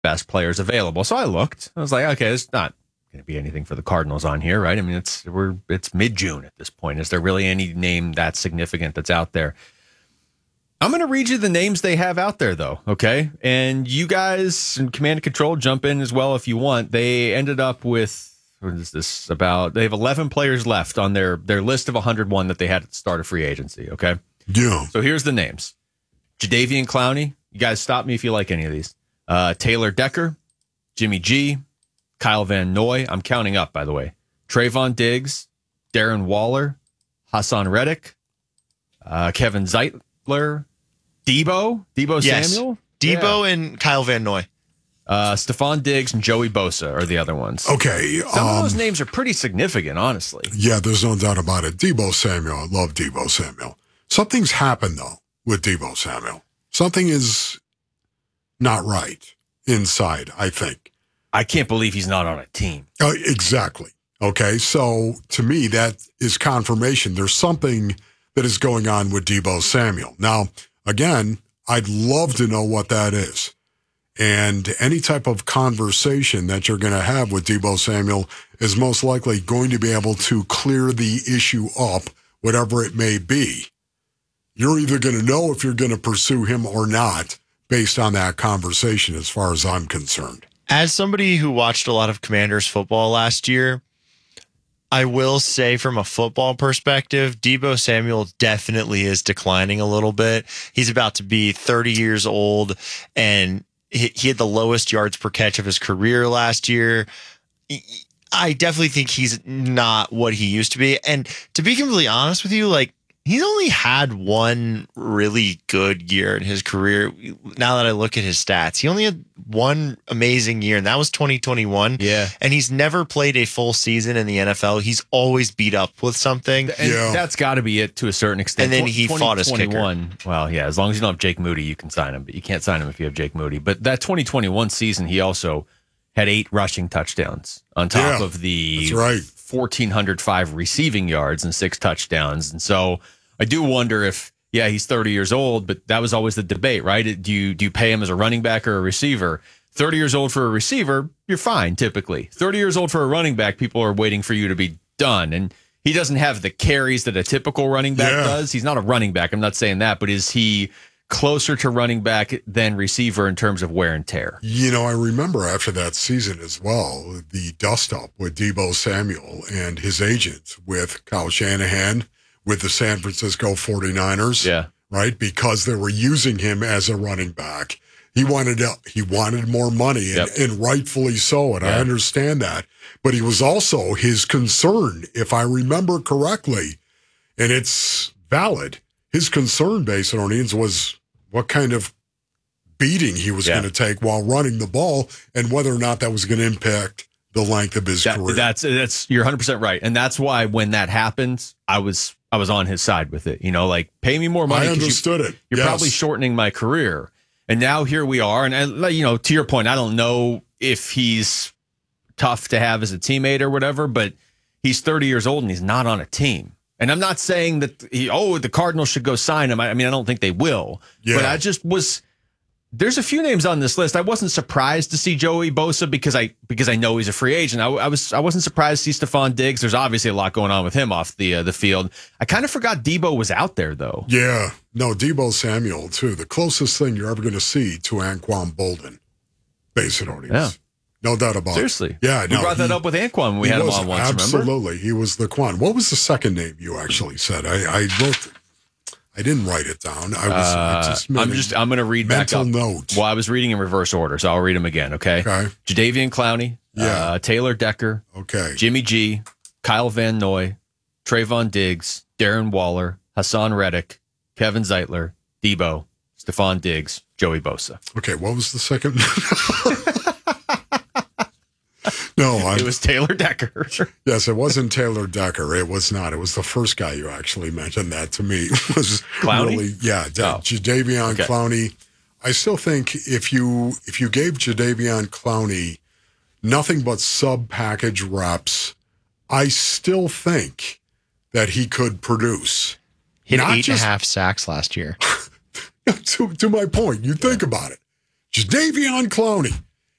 best players available. So I looked. I was like, okay, there's not going to be anything for the Cardinals on here, right? I mean, it's mid-June at this point. Is there really any name that significant that's out there? I'm going to read you the names they have out there, though, okay? And you guys in Command and Control jump in as well if you want. They ended up with, what is this about? They have 11 players left on their list of 101 that they had at the start of free agency, okay? Yeah. So here's the names. Jadeveon Clowney. You guys stop me if you like any of these. Taylor Decker, Jimmy G, Kyle Van Noy. I'm counting up, by the way. Trayvon Diggs, Darren Waller, Hassan Reddick, Kevin Zeitler, Debo Samuel? Debo and Kyle Van Noy. Stephon Diggs and Joey Bosa are the other ones. Okay. Some of those names are pretty significant, honestly. Yeah, there's no doubt about it. Debo Samuel. I love Debo Samuel. Something's happened, though, with Debo Samuel. Something is not right inside, I think. I can't believe he's not on a team. Exactly. Okay, so to me, that is confirmation. There's something that is going on with Debo Samuel. Now, again, I'd love to know what that is. And any type of conversation that you're going to have with Debo Samuel is most likely going to be able to clear the issue up, whatever it may be. You're either going to know if you're going to pursue him or not based on that conversation, as far as I'm concerned. As somebody who watched a lot of Commanders football last year, I will say from a football perspective, Debo Samuel definitely is declining a little bit. He's about to be 30 years old, and he had the lowest yards per catch of his career last year. I definitely think he's not what he used to be. And to be completely honest with you, like, he's only had one really good year in his career. Now that I look at his stats, he only had one amazing year, and that was 2021. Yeah. And he's never played a full season in the NFL. He's always beat up with something. And that's got to be it to a certain extent. And then he fought his kicker. Well, yeah, as long as you don't have Jake Moody, you can sign him, but you can't sign him if you have Jake Moody. But that 2021 season, he also had 8 rushing touchdowns on top of the that's right. 1,405 receiving yards and 6 touchdowns. And so I do wonder if, he's 30 years old, but that was always the debate, right? Do you pay him as a running back or a receiver? 30 years old for a receiver, you're fine, typically. 30 years old for a running back, people are waiting for you to be done. And he doesn't have the carries that a typical running back does. He's not a running back. I'm not saying that, but is he closer to running back than receiver in terms of wear and tear? You know, I remember after that season as well, the dust-up with Debo Samuel and his agent with Kyle Shanahan with the San Francisco 49ers, right? Because they were using him as a running back. He wanted more money, and rightfully so, and I understand that. But he was also his concern, if I remember correctly, and it's valid, his concern, Basin Orleans, was what kind of beating he was going to take while running the ball and whether or not that was going to impact the length of his career. That's you're 100% right. And that's why when that happened, I was on his side with it. You know, like, pay me more money. I understood it. You're probably shortening my career. And now here we are. And, you know, to your point, I don't know if he's tough to have as a teammate or whatever, but he's 30 years old and he's not on a team. And I'm not saying that the Cardinals should go sign him. I mean, I don't think they will. Yeah. But I just was. There's a few names on this list. I wasn't surprised to see Joey Bosa because I know he's a free agent. I wasn't surprised to see Stephon Diggs. There's obviously a lot going on with him off the field. I kind of forgot Debo was out there though. Yeah, no, Debo Samuel too. The closest thing you're ever going to see to Anquan Bolden, basically. Yeah. No doubt about Seriously. it. Yeah, we brought that up with Anquan when we had him on once, absolutely. Remember? He was the Quan. What was the second name you actually said? I didn't write it down. I'm going to read back up. Note. Well, I was reading in reverse order, so I'll read them again, okay? Jadeveon Clowney, Taylor Decker, Jimmy G, Kyle Van Noy, Trayvon Diggs, Darren Waller, Hassan Reddick, Kevin Zeitler, Debo, Stephon Diggs, Joey Bosa. Okay, what was the second? No, it was Taylor Decker. Yes, it wasn't Taylor Decker. It was not. It was the first guy you actually mentioned that to me. It was Clowney? Really, Jadeveon Clowney. I still think if you gave Jadeveon Clowney nothing but sub-package reps, I still think that he could produce. He had 8.5 sacks last year. To my point, you think about it. Jadeveon Clowney.